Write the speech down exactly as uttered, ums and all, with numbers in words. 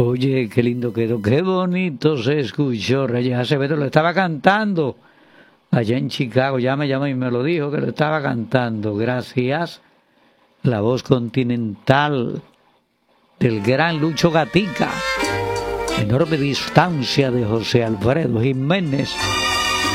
Oye, qué lindo quedó, qué bonito se escuchó. Reyes Acevedo lo estaba cantando allá en Chicago. Ya me llamó y me lo dijo que lo estaba cantando. Gracias. La voz continental del gran Lucho Gatica. Enorme distancia de José Alfredo Jiménez.